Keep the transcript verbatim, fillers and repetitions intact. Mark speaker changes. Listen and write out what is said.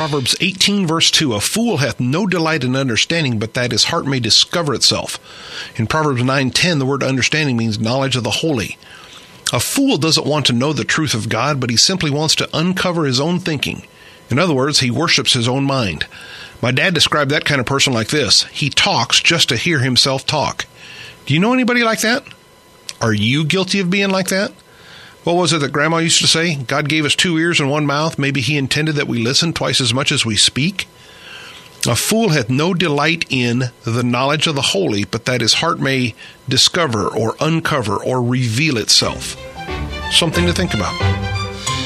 Speaker 1: Proverbs eighteen, verse two, a fool hath no delight in understanding, but that his heart may discover itself. In Proverbs nine ten, the word understanding means knowledge of the holy. A fool doesn't want to know the truth of God, but he simply wants to uncover his own thinking. In other words, he worships his own mind. My dad described that kind of person like this. He talks just to hear himself talk. Do you know anybody like that? Are you guilty of being like that? What was it that Grandma used to say? God gave us two ears and one mouth. Maybe he intended that we listen twice as much as we speak. A fool hath no delight in the knowledge of the holy, but that his heart may discover or uncover or reveal itself. Something to think about.